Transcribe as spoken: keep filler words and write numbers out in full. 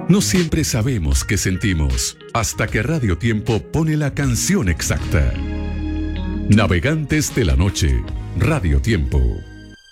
No siempre sabemos qué sentimos, hasta que Radio Tiempo pone la canción exacta. Navegantes de la Noche, Radio Tiempo.